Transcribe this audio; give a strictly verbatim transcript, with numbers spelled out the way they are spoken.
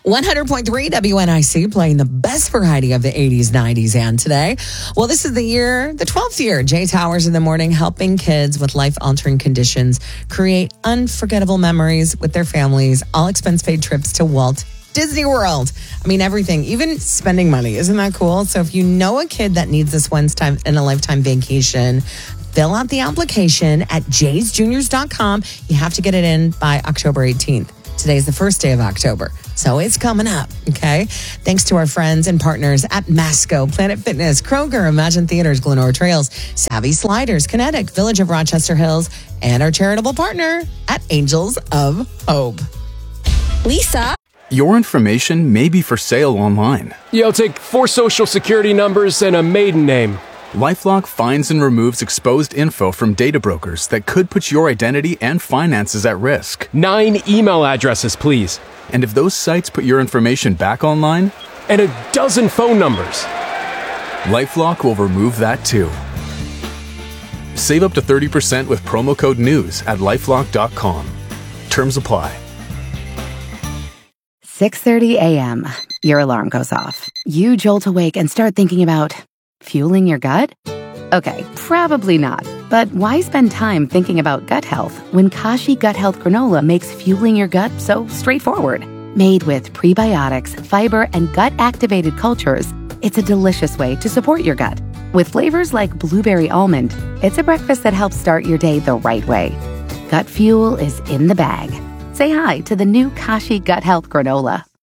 one hundred point three W N I C playing the best variety of the eighties, nineties, and today. Well, this is the year, the twelfth year, Jay Towers in the Morning, helping kids with life-altering conditions create unforgettable memories with their families, all expense-paid trips to Walt Disney World. I mean, everything, even spending money. Isn't that cool? So if you know a kid that needs this once time in a lifetime vacation, fill out the application at jays juniors dot com. You have to get it in by October eighteenth. Today's the first day of October, so it's coming up, okay? Thanks to our friends and partners at Masco, Planet Fitness, Kroger, Imagine Theaters, Glenora Trails, Savvy Sliders, Kinetic, Village of Rochester Hills, and our charitable partner at Angels of Hope. Lisa? Your information may be for sale online. Yeah, I'll take four social security numbers and a maiden name. LifeLock finds and removes exposed info from data brokers that could put your identity and finances at risk. Nine email addresses, please. And if those sites put your information back online? And a dozen phone numbers. LifeLock will remove that too. Save up to thirty percent with promo code NEWS at lifelock dot com. Terms apply. six thirty a.m. Your alarm goes off. You jolt awake and start thinking about fueling your gut? Okay, probably not. But why spend time thinking about gut health when Kashi Gut Health Granola makes fueling your gut so straightforward? Made with prebiotics, fiber, and gut-activated cultures, it's a delicious way to support your gut. With flavors like blueberry almond, it's a breakfast that helps start your day the right way. Gut fuel is in the bag. Say hi to the new Kashi Gut Health Granola.